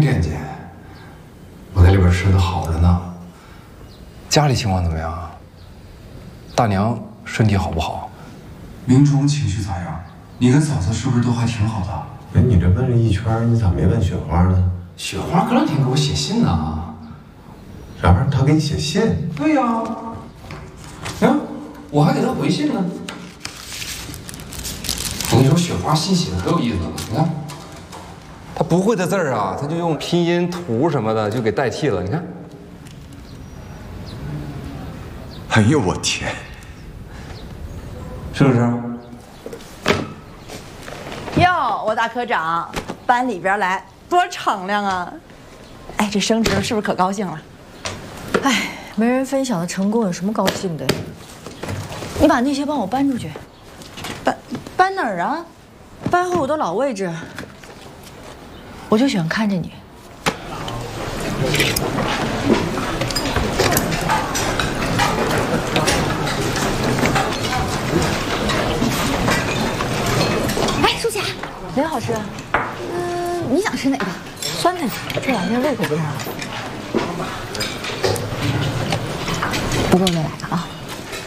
天间，我在里边吃的好着呢。家里情况怎么样啊？大娘身体好不好？ 明忠情绪咋样？你跟嫂子是不是都还挺好的？ 哎，你这问了一圈，你咋没问雪花呢？ 雪花隔两天给我写信呢。 啥玩意儿？他给你写信？ 对呀。啊，我还给他回信呢。我跟你说，雪花信写的可有意思了。你看，他不会的字儿啊，他就用拼音图什么的就给代替了。你看。 哎呦我天！ 是不是？ 哟，我大科长，班里边来多敞亮啊！哎，这升职是不是可高兴了？ 哎，没人分享的成功有什么高兴的？你把那些帮我搬出去。 搬哪儿啊？ 搬回我的老位置。我就喜欢看着你。 哎，舒淇， 哪个好吃啊？ 你想吃哪个？ 酸菜这两天胃口不太好。 不够再来个啊。